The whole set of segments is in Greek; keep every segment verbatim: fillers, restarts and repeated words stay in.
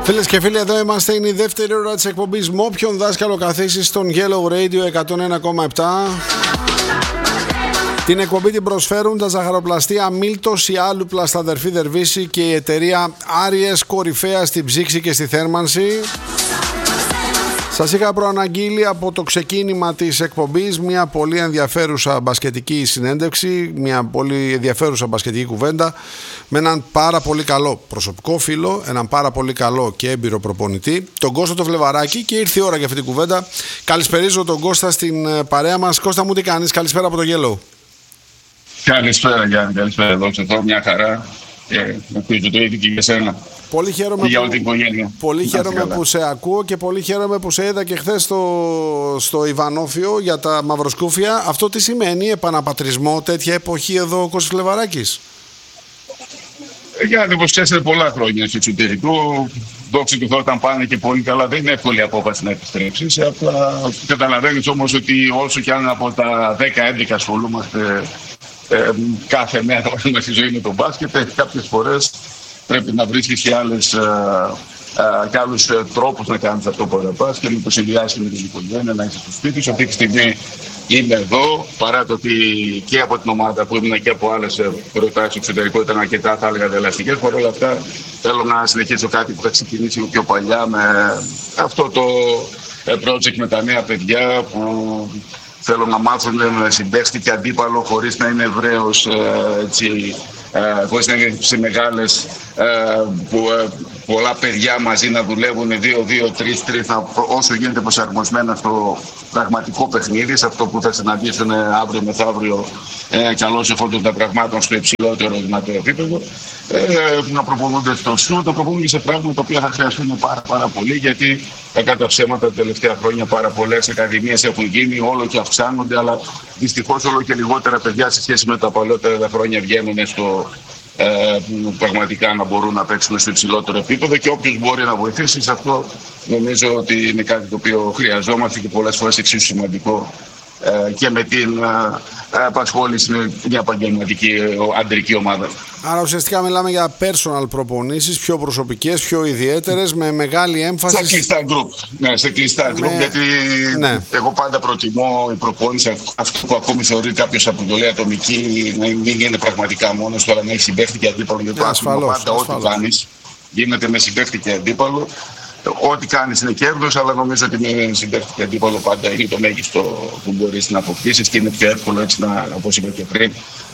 Φίλες και φίλοι, εδώ είμαστε. Είναι η δεύτερη ώρα της εκπομπής με όποιον δάσκαλο καθίσει στον Yellow Radio εκατόν ένα κόμμα επτά. Την εκπομπή την προσφέρουν τα ζαχαροπλαστεία Μίλτος, η Άλουπλα στα αδερφή Δερβίση και η εταιρεία Άριες, κορυφαία στην ψήξη και στη θέρμανση. Σας είχα προαναγγείλει από το ξεκίνημα της εκπομπής μια πολύ ενδιαφέρουσα μπασκετική συνέντευξη, μια πολύ ενδιαφέρουσα μπασκετική κουβέντα με έναν πάρα πολύ καλό προσωπικό φίλο, έναν πάρα πολύ καλό και έμπειρο προπονητή, τον Κώστα το Φλεβαράκη, και ήρθε η ώρα για αυτή την κουβέντα. Καλησπερίζω τον Κώστα στην παρέα μας. Κώστα μου, τι κάνεις? Καλησπέρα από το Yellow. Καλησπέρα Γιάννη, καλησπέρα εδώ, εδώ μια χαρά και ελπίζω το ίδιο και για σένα. Πολύ χαίρομαι, για που, όλη την οικογένεια. πολύ χαίρομαι που σε ακούω και πολύ χαίρομαι που σε είδα και χθες στο, στο Ιβανόφιο για τα μαυροσκούφια. Αυτό τι σημαίνει, επαναπατρισμό τέτοια εποχή εδώ ο Κώστας Φλεβαράκης? Γιάννη, όπως ξέρετε, πολλά χρόνια στο εξωτερικό. Δόξα τω Θεώ, όταν πάνε και πολύ καλά, δεν είναι εύκολη απόφαση να επιστρέψεις. Απλά καταλαβαίνεις όμως ότι όσο κι αν από τα δέκα έντεκα ασχολούμαστε ε, κάθε μέρα με στη ζωή με τον μπάσκετ, κάποιες φορές πρέπει να βρίσκεις και, άλλες, α, α, και άλλους α, τρόπους να κάνεις αυτό που αγαπάς και να το συνδυάσεις με την οικογένεια, να είσαι στο σπίτι σου. Αυτή τη στιγμή είμαι εδώ, παρά το ότι και από την ομάδα που ήμουν και από άλλες προτάσεις στο εξωτερικό ήταν αρκετά, θα έλεγα, ελαστικές. Παρ' όλα αυτά θέλω να συνεχίσω κάτι που θα ξεκινήσει πιο παλιά με αυτό το project με τα νέα παιδιά που θέλω να μάθουν με συμπαίχτη αντίπαλο χωρίς να είναι Εβραίος, έτσι, χωρίς να είναι σε μεγάλες, που, πολλά παιδιά μαζί να δουλεύουν δύο δύο τρία τρία, όσο γίνεται προσαρμοσμένα στο πραγματικό παιχνίδι, σε αυτό που θα συναντήσουν αύριο μεθαύριο, ε, καλώς εφόντων των πραγμάτων στο υψηλότερο δυνατό επίπεδο, ε, να προπονούνται στο σου, να προπονούνται σε πράγματα τα οποία θα χρειαστούν πάρα, πάρα πολύ, γιατί κατά ψέματα τα τελευταία χρόνια πάρα πολλές ακαδημίες έχουν γίνει, όλο και αυξάνονται, αλλά δυστυχώς όλο και λιγότερα παιδιά σε σχέση με τα παλαιότερα χρόνια βγαίνουν στο ε, πραγματικά να μπορούν να παίξουν στο υψηλότερο επίπεδο, και όποιος μπορεί να βοηθήσει σε αυτό νομίζω ότι είναι κάτι το οποίο χρειαζόμαστε και πολλές φορές εξίσου σημαντικό ε, και με την ε, απασχόληση με μια επαγγελματική αντρική ομάδα. Άρα ουσιαστικά μιλάμε για personal προπονήσεις, πιο προσωπικές, πιο ιδιαίτερες, με μεγάλη έμφαση. Σε κλειστά γκρουπ. Ναι, σε κλειστά γκρουπ, με... γιατί ναι. Εγώ πάντα προτιμώ η προπόνηση, αυτό που ακόμη θεωρεί κάποιος αποτελεί ατομική, να μην είναι πραγματικά μόνος του, αλλά να έχει συμπαίχτη και αντίπαλο. Γιατί yeah, ασφαλώς, πάντα ασφαλώς. Ό,τι κάνεις γίνεται με συμπαίχτη και αντίπαλο. Ό,τι κάνεις είναι κέρδος, αλλά νομίζω ότι με συμπαίχτη και αντίπαλο πάντα είναι το μέγιστο που μπορείς να αποκτήσεις και είναι πιο εύκολο, έτσι, να, όπως είπα και πριν,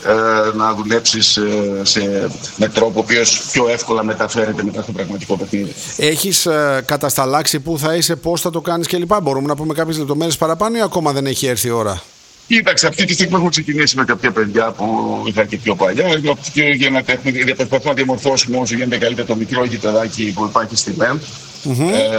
ε, να δουλέψεις ε, σε, με τρόπο ο οποίος πιο εύκολα μεταφέρεται μετά στο πραγματικό παιχνίδι. Έχεις ε, κατασταλάξει πού θα είσαι, πώς θα το κάνεις κλπ? Μπορούμε να πούμε κάποιες λεπτομέρειες παραπάνω ή ακόμα δεν έχει έρθει η ώρα? Κοίταξε, αυτή τη στιγμή έχουμε ξεκινήσει με κάποια παιδιά που είχαν και πιο παλιά, για να προσπαθούμε να διαμορφώσουμε όσο γίνεται καλύτερα το μικρό γητεδάκι που υπάρχει στη ΜΕΜ. Mm-hmm. Ε,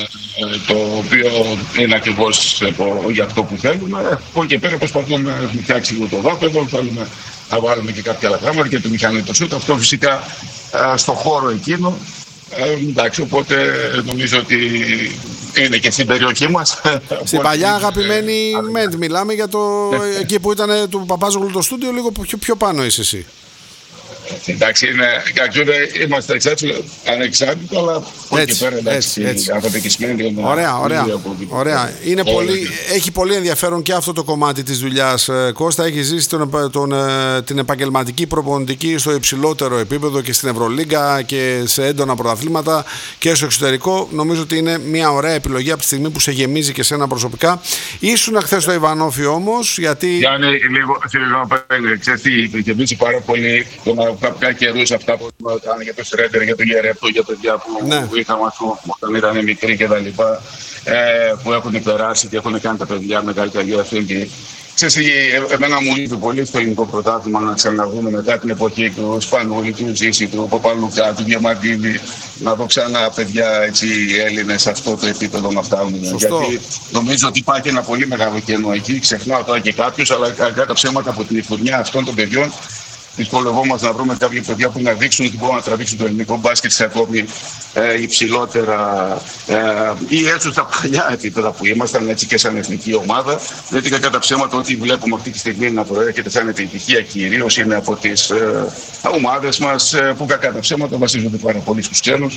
το οποίο είναι ακριβώς για αυτό που θέλουμε. Από εκεί και πέρα προσπαθούμε να φτιάξουμε το δάπεδο, θέλουμε να βάλουμε και κάποια άλλα πράγματα και το μηχανή το σούτ. Αυτό φυσικά στο χώρο εκείνο. Ε, εντάξει, οπότε νομίζω ότι είναι και στην περιοχή μας. Στην παλιά αγαπημένη ΜΕΝΤ μιλάμε, για το εκεί που ήταν του Παπάζογλου το στούντιο, λίγο πιο, πιο πάνω είσαι εσύ. Εντάξει, είναι, είμαστε ανεξάρτητοι, αλλά όχι και πέρα, εντάξει, αποδεκισμένοι. Ωραία, ωραία, ωραία. Είναι πολύ, έχει πολύ ενδιαφέρον και αυτό το κομμάτι της δουλειάς, Κώστα. Έχει ζήσει τον, τον, την επαγγελματική προπονητική στο υψηλότερο επίπεδο και στην Ευρωλίγκα και σε έντονα πρωταθλήματα και στο εξωτερικό. Νομίζω ότι είναι μια ωραία επιλογή από τη στιγμή που σε γεμίζει και σένα προσωπικά. Ήσουν χθες στο Ιβανόφιο όμως, γιατί... Γιάννη, λίγο, ξέρεις τι, γεμίζει πάρα πολύ το να κάποια καιρούς αυτά που έκανε για το Σρέντερ, για το Γερέπτο, για παιδιά που ναι. είχαμε όταν ήταν μικροί και τα λοιπά, ε, που έχουν περάσει και έχουν κάνει τα παιδιά μεγάλη καριέρα αυτή. Ξέρεις, εμένα μου λείπει πολύ στο ελληνικό πρωτάθλημα να ξαναδούμε μετά την εποχή του Σπανούλη, του Ζήση, του Παπαλουκά, του Διαμαντίδη, να δω ξανά παιδιά, έτσι, Έλληνες σε αυτό το επίπεδο να φτάνουν. Γιατί νομίζω ότι υπάρχει ένα πολύ μεγάλο κενό εκεί. Ξεχνάω τώρα και κάποιους, αλλά κατά ψέματα από την υφουρνιά αυτών των παιδιών δυσκολευόμαστε να βρούμε κάποια παιδιά που να δείξουν ότι μπορούν να τραβήξουν το ελληνικό μπάσκετ σε ακόμη ε, υψηλότερα ε, ή έτσι στα παλιά επίπεδα που ήμασταν, έτσι, και σαν εθνική ομάδα. Γιατί κατά ψέματα ό,τι βλέπουμε αυτή τη στιγμή να προέρχεται σαν επιτυχία κυρίως είναι από τις ε, ομάδες μας ε, που κατά ψέματα βασίζονται πάρα πολύ στους ξένους.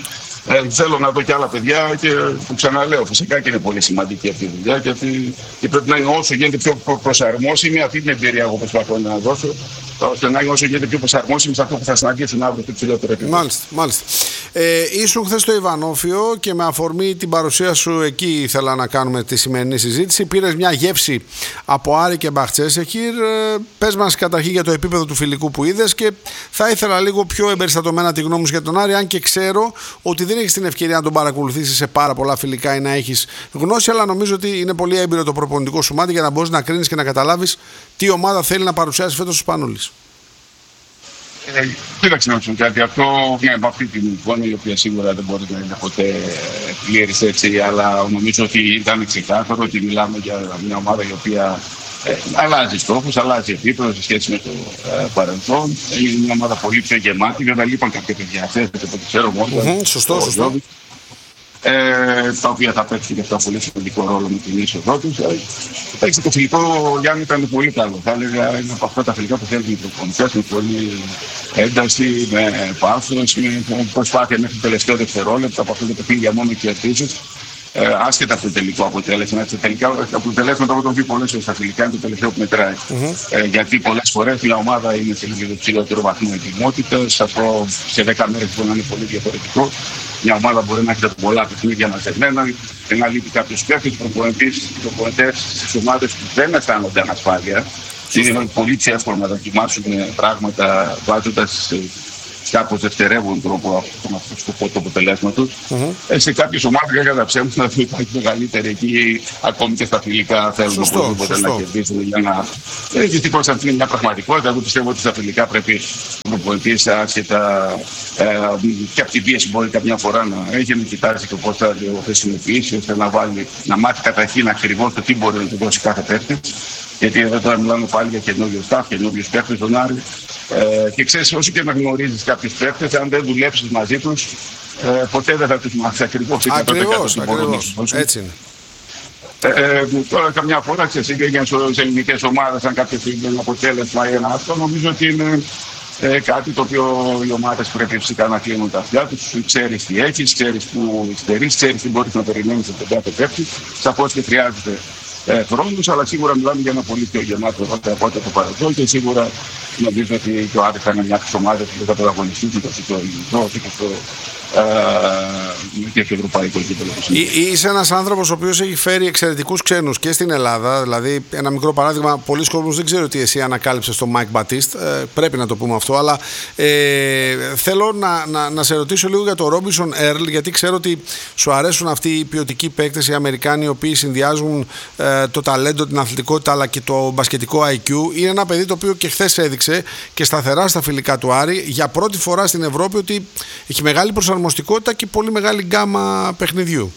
Ε, θέλω να δω και άλλα παιδιά και το ξαναλέω. Φυσικά και είναι πολύ σημαντική αυτή η δουλειά γιατί και πρέπει να είναι όσο γίνεται πιο προσαρμόσιμη αυτή την εμπειρία που προσπαθώ να δώσω, ώστε να είναι όσο γίνεται πιο προσαρμόσιμη σε αυτό που θα συναντήσουν αύριο το ψηλότερο επίπεδο. Μάλιστα, μάλιστα. Ε, ήσουν χθες στο Ιβανόφιο και με αφορμή την παρουσία σου εκεί ήθελα να κάνουμε τη σημερινή συζήτηση. Πήρες μια γεύση από Άρη και Μπαχτσέσεχιρ. Ε, πες μας καταρχήν για το επίπεδο του φιλικού που είδες και θα ήθελα λίγο πιο εμπεριστατωμένα τη γνώμη σου για τον Άρη, αν και ξέρω ότι δεν έχεις την ευκαιρία να τον παρακολουθήσεις σε πάρα πολλά φιλικά ή να έχεις γνώση, αλλά νομίζω ότι είναι πολύ έμπειρο το προπονητικό σου μάτι για να μπορείς να κρίνεις και να καταλάβεις τι ομάδα θέλει να παρουσιάσει φέτος ο Σπανούλης. Ε, κοίταξε να σου κάτι. Αυτό ναι, με αυτή την εικόνα, η οποία σίγουρα δεν μπορεί να είναι ποτέ πλήρης έτσι, αλλά νομίζω ότι ήταν ξεκάθαρο ότι μιλάμε για μια ομάδα η οποία ε, αλλάζει στόχους, αλλάζει επίπεδο σε σχέση με το ε, παρελθόν. Είναι μια ομάδα πολύ πιο γεμάτη. Βέβαια, λείπαν κάποια παιδιά χθες, από ό,τι ξέρω μόνο. Mm-hmm, σωστό, σωστό. Ε, τα οποία θα παίξουν και αυτό πολύ σημαντικό ρόλο με την είσοδό τους. Ε, το φιλικό Γιάννη ήταν πολύ καλό. Θα έλεγα είναι από αυτά τα φιλικά που θέλουν οι προπονητές με πολύ ένταση, με πάθος, με προσπάθεια μέχρι το τελευταίο δευτερόλεπτο. Από αυτό το παιχνίδι μόνο κερδίζεις. Ε, άσχετα από το τελικό αποτέλεσμα. Τα τελικά αποτελέσματα όταν βγει πολλές φορές στα φιλικά είναι το τελευταίο που μετράει. Mm-hmm. Ε, γιατί πολλές φορές μια ομάδα είναι σε λίγο ψηλότερο βαθμό ετοιμότητας. Αυτό σε δέκα μέρες μπορεί να είναι πολύ διαφορετικό. Μια ομάδα μπορεί να έχει τα πολλά παιχνίδια μαζεμένα και να λείπει κάποιος παίκτης. Οι προπονητές στις ομάδες που δεν αισθάνονται ανασφάλεια είναι πολύ πιο εύκολο να δοκιμάσουν πράγματα βάζοντας κάπως δευτερεύον τρόπο αυτό το αποτελέσμα τους. Mm-hmm. Σε κάποιες ομάδες για καταψέμουν να υπάρχει μεγαλύτερη εκεί, ακόμη και στα φιλικά θέλουν οπωσδήποτε να κερδίσουν για να... Ε, δυστυχώς αυτή είναι μια πραγματικότητα. Εγώ πιστεύω ότι στα φιλικά πρέπει ο προπονητής άσχετα ε, και από την πίεση μπορεί καμιά φορά να έχει να κοιτάζει το πώς θα το χρησιμοποιήσει, ώστε να, βάλει, να μάθει καταρχήν ακριβώς το τι μπορεί να του δώσει κάθε παίκτη. Γιατί εδώ τώρα μιλάμε πάλι για καινούριο staff, καινούριους παίκτες στον Άρη. Ε, και ξέρεις, όσο και να γνωρίζεις κάποιους παίκτες, αν δεν δουλέψεις μαζί τους, ε, ποτέ δεν θα τους μάθεις ακριβώς. Ακριβώς, ακριβώς. Έτσι είναι. Ε, ε, τώρα καμιά φορά ξέρεις, για τις ελληνικές ομάδες, αν κάποιο είναι ένα αποτέλεσμα ή ένα αυτό, νομίζω ότι είναι ε, κάτι το οποίο οι ομάδες πρέπει φυσικά να κλείνουν τα αυτιά τους. Ξέρεις τι έχεις, ξέρεις που υστερείς, ξέρεις τι μπορείς να περιμένεις από τον κάθε παίκτη. Σαφώς και χρειάζεται Ε, χρόνους, αλλά σίγουρα μιλάμε για ένα πολύ πιο γεμάτο ρόλο από ό,τι το παρελθόν και σίγουρα νομίζω ότι το Άρη θα είναι μια της ομάδας που θα πρωταγωνιστεί και στο ελληνικό και στο και στο ευρωπαϊκό κύπελλο. Είσαι ένας άνθρωπος ο οποίος έχει φέρει εξαιρετικούς ξένους και στην Ελλάδα. Δηλαδή, ένα μικρό παράδειγμα, πολλοί κόσμος δεν ξέρει ότι εσύ ανακάλυψες τον Μάικ Μπατίστ. Ε, πρέπει να το πούμε αυτό, αλλά ε, θέλω να, να, να σε ρωτήσω λίγο για τον Ρόμπινσον Έρλ, γιατί ξέρω ότι σου αρέσουν αυτοί οι ποιοτικοί παίκτες, οι Αμερικάνοι, οι οποίοι συνδυάζουν ε, το ταλέντο, την αθλητικότητα αλλά και το μπασκετικό άι κιου. Είναι ένα παιδί το οποίο και χθες έδειξε και σταθερά στα φιλικά του Άρη για πρώτη φορά στην Ευρώπη ότι έχει μεγάλη προσαρμοστικότητα και πολύ μεγάλη γκάμα παιχνιδιού.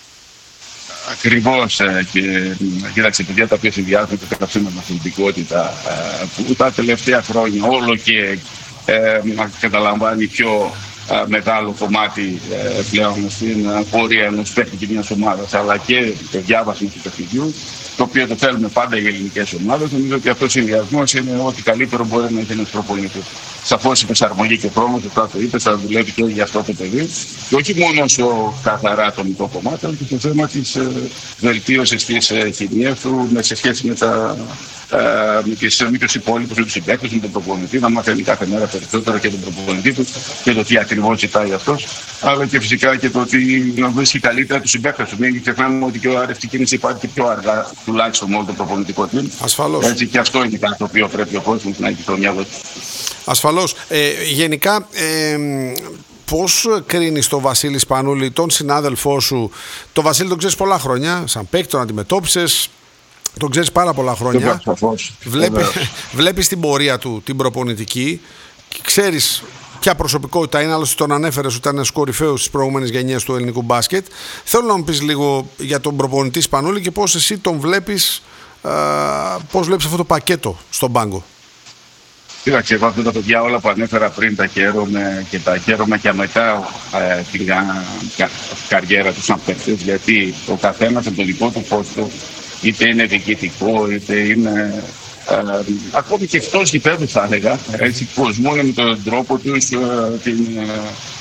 Ακριβώς. Ε, και κοίταξε, παιδιά τα οποία συνδυάζουν και καταψούν με αθλητικότητα ε, που τα τελευταία χρόνια όλο και ε, καταλαμβάνει πιο ε, μεγάλο κομμάτι ε, πλέον στην πορεία ενός παίκτη και μιας ομάδας, αλλά και το διάβασμα του παιχνιδιού, το οποίο το θέλουμε πάντα οι ελληνικές ομάδες. Νομίζω ότι αυτός ο συνδυασμός είναι ό,τι καλύτερο μπορεί να έχει ένας προπονητής. Σαφώς η προσαρμογή και χρόνος, αυτό το είπες, θα δουλεύει και για αυτό το παιδί. Και όχι μόνο στο καθαρά ατομικό κομμάτι, αλλά και στο θέμα της ε, βελτίωσης της ε, χημίας του σε σχέση με, τα, ε, με, τις, με τους υπόλοιπους, με τους συμπαίκτες, με τον προπονητή, να μαθαίνει κάθε μέρα περισσότερο και τον προπονητή του και το τι ακριβώς ζητάει αυτός. Αλλά και φυσικά και το ότι να βρίσκει καλύτερα τους συμπαίκτες του. Μην ξεχνάμε ότι και ο αρευτική κίνηση υπάρχει και πιο αργά, τουλάχιστον με όλο το προπονητικό team. Ασφαλώς. Έτσι και αυτό είναι κάτι το οποίο πρέπει ο κόσμος να έχει στο μυαλό του. Ασφαλώς. Ε, γενικά, ε, πώς κρίνεις τον Βασίλη Σπανούλη, τον συνάδελφό σου? Τον Βασίλη τον ξέρεις πολλά χρόνια, σαν παίκτη τον αντιμετώπισες, τον ξέρεις πάρα πολλά χρόνια. Βλέπει, βλέπεις την πορεία του, την προπονητική, και ξέρεις ποια προσωπικότητα είναι, άλλωστε τον ανέφερες ότι ήταν ένας κορυφαίος στις προηγούμενες γενιές του ελληνικού μπάσκετ. Θέλω να μου πεις λίγο για τον προπονητή Σπανούλη και πώς εσύ τον βλέπεις, ε, πώς βλέπεις αυτό το πακέτο στον πάγκο. Κοίταξε, εγώ αυτά τα παιδιά όλα που ανέφερα πριν τα χαίρομαι και τα χαίρομαι και μετά ε, την κα, καριέρα τους σαν παίκτες, γιατί ο καθένας από το δικό του πόστο, είτε είναι διοικητικό, είτε είναι ε, ακόμη και εκτός γηπέδου θα έλεγα, έτσι κοσμούν με τον τρόπο τους, ε, την,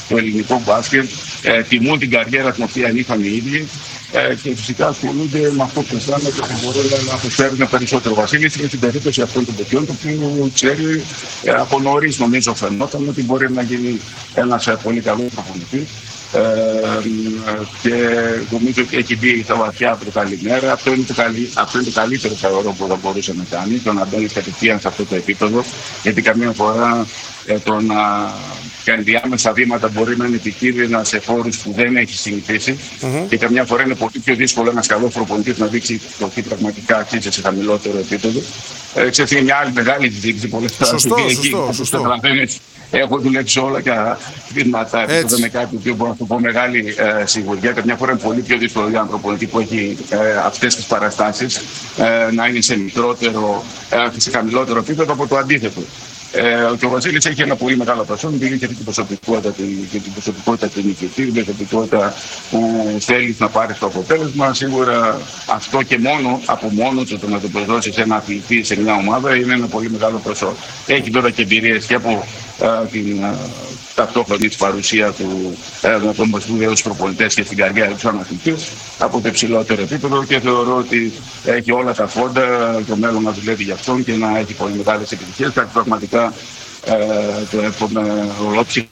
το ελληνικό μπάσκετ, ε, τιμούν την καριέρα την οποία είχαν οι ίδιοι ε, και φυσικά ασχολούνται με αυτό που αισθάνονται και μπορούν να προσφέρουν περισσότερο. Ο Βασίλης είναι στην περίπτωση αυτών των παιδιών, το οποίο ξέρει ε, από νωρίς, νομίζω φαινόταν ότι μπορεί να γίνει ένας ε, πολύ καλός προπονητής. Ε, και νομίζω ότι έχει μπει στα βαθιά από το καλημέρα. Αυτό είναι το, καλύ, αυτό είναι το καλύτερο θεωρώ που θα μπορούσε να κάνει, το να μπαίνει κατευθείαν σε αυτό το επίπεδο, γιατί καμία φορά ε, το να κάνει διάμεσα βήματα μπορεί να είναι επικίνδυνα σε χώρους που δεν έχει συνηθίσει mm-hmm. και καμιά φορά είναι πολύ πιο δύσκολο ένας καλός προπονητής να δείξει το τι πραγματικά αξίζει σε χαμηλότερο επίπεδο. Ε, ξέρετε, είναι μια άλλη μεγάλη συζήτηση πολλές φορές. Σωστό, σωστό, σωστό. Έχω δουλέψει όλα και βήματα επίπεδο με κάτι που μπορώ να το πω μεγάλη ε, σιγουριά. Καμιά φορά είναι πολύ πιο δύσκολο για έναν προπονητή που έχει ε, αυτές τις παραστάσεις ε, να είναι σε μικρότερο, ε, σε χαμηλότερο επίπεδο από το αντίθετο. Ε, και ο Βασίλης έχει ένα πολύ μεγάλο προσόν, επειδή έχει την προσωπικότητα, την, την προσωπικότητα την νικητή, την προσωπικότητα που θέλει να πάρει το αποτέλεσμα. Σίγουρα αυτό και μόνο, από μόνο του το να το προσδώσει σε ένα αθλητή, σε μια ομάδα, είναι ένα πολύ μεγάλο προσόν. Έχει τώρα και εμπειρίες και από ε, την ε, ταυτόχρονη της παρουσία του ε, με τον σπουδαίους προπονητές και στην καριέρα του σαν αθλητής από το υψηλότερο επίπεδο και θεωρώ ότι έχει όλα τα φόντα το μέλλον να δουλεύει για αυτόν και να έχει πολύ μεγάλες επιτυχίες. Κάτι πραγματικά ε, το εύχομαι ολόψυχα.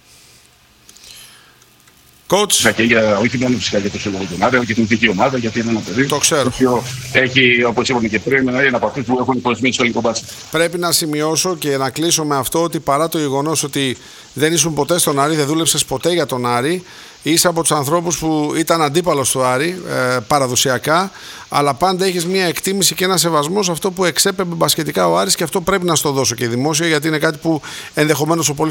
Coach. Και για, όχι μόνο φυσικά για το σύλλογο του Άρη, αλλά και την ηθική ομάδα, γιατί είναι ένα παιδί. Το ξέρω. Το έχει, όπως είπαμε και πριν, είναι από αυτούς που έχουν υποσμίσει στο ελληνικό μπάσκετ. Πρέπει να σημειώσω και να κλείσω με αυτό ότι παρά το γεγονός ότι δεν ήσουν ποτέ στον Άρη, δεν δούλεψες ποτέ για τον Άρη, είσαι από τους ανθρώπους που ήταν αντίπαλος του Άρη ε, παραδοσιακά, αλλά πάντα έχεις μια εκτίμηση και ένα σεβασμό σε αυτό που εξέπεμπε μπασκετικά ο Άρης και αυτό πρέπει να στο δώσω και δημόσια, γιατί είναι κάτι που ενδεχομένως ο πολύ